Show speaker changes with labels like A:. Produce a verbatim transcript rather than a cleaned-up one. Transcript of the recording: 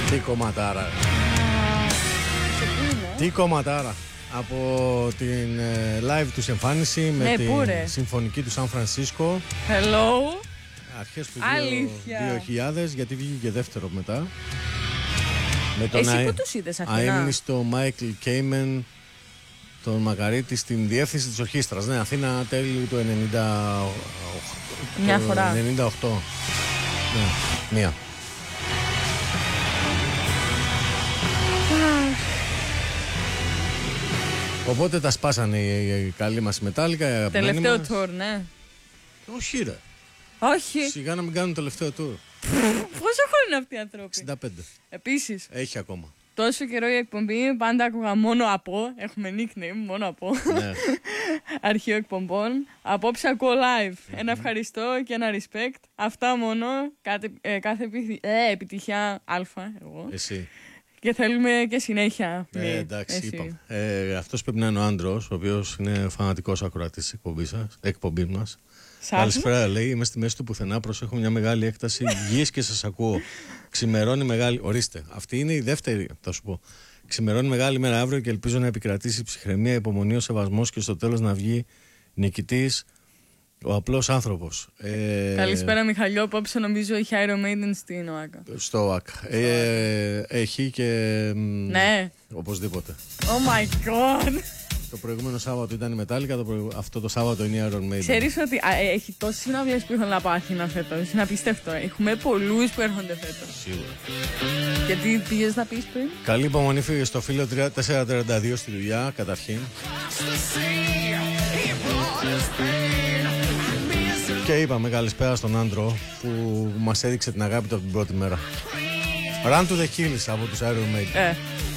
A: Τι κομματάρα. Τι κομματάρα. Από την ε, live τους εμφάνιση με
B: ναι,
A: την
B: πούρε.
A: συμφωνική του Σαν Φρανσίσκο.
B: Hello.
A: Αρχές του
B: Αλήθεια.
A: δύο χιλιάδες, γιατί βγήκε και δεύτερο μετά. Με τον
B: Εσύ
A: Α...
B: που τους είδες Αθηνά?
A: αείμνηστο Μάικλ Κέιμεν, τον Μακαρίτη στην διεύθυνση της ορχήστρας. Ναι, Αθήνα τέλη του ενενήντα οκτώ.
B: Μια φορά.
A: ενενήντα οκτώ. Ναι, μία. Οπότε τα σπάσανε οι καλοί μας Μετάλλικα.
B: Τελευταίο tour, ναι.
A: Όχι ρε.
B: Όχι.
A: Σιγά να μην κάνουν τελευταίο tour.
B: Πόσο χρόνο είναι αυτοί οι άνθρωποι?
A: εξήντα πέντε.
B: Επίσης,
A: Έχει ακόμα.
B: τόσο καιρό η εκπομπή πάντα άκουγα μόνο από. Έχουμε nickname, μόνο από.
A: Ναι.
B: Αρχείο εκπομπών. Απόψε ακούω live. Mm-hmm. Ένα ευχαριστώ και ένα respect. Αυτά μόνο. Κάθε, ε, κάθε επιθυ... ε, επιτυχία Α, εγώ.
A: Εσύ.
B: Και θέλουμε και συνέχεια.
A: Ε,
B: ναι,
A: εντάξει, είπαμε. Ε, αυτός πρέπει να είναι ο Άντρος, ο οποίος είναι φανατικός ακροατής της εκπομπής σας, εκπομπής μας. Καλησπέρα, λέει. Είμαι στη μέση του πουθενά. Προσέχω μια μεγάλη έκταση γης και σας ακούω. Ξημερώνει μεγάλη. Ορίστε. Αυτή είναι η δεύτερη, θα σου πω. Ξημερώνει μεγάλη μέρα αύριο και ελπίζω να επικρατήσει ψυχραιμία, υπομονή, ο σεβασμός και στο τέλος να βγει νικητής ο απλός άνθρωπος. Ε,
B: Καλησπέρα, Μιχαλιό. Απόψε νομίζω έχει Iron Maiden στην ΟΑΚΑ.
A: Στο ΟΑΚ. Ε, έχει και.
B: Ναι.
A: Οπωσδήποτε.
B: Oh my god.
A: Το προηγούμενο Σάββατο ήταν η Μετάλλικα, το προηγου... αυτό το Σάββατο είναι η Iron Maiden.
B: Ξέρεις ότι α, ε, έχει τόσες συναυλίες που ήθελα να πάω Αθήνα φέτος. Είναι απίστευτο. Έχουμε πολλούς που έρχονται φέτος.
A: Σίγουρα.
B: Γιατί πήγες να πεις πριν?
A: Καλή υπομονή φύγε στο φίλο τετρακόσια τριάντα δύο στη δουλειά, καταρχήν. Και είπαμε καλησπέρα στον Άντρο που μας έδειξε την αγάπη του από την πρώτη μέρα. Run to the Hills από τους Iron Maiden.
B: Ε.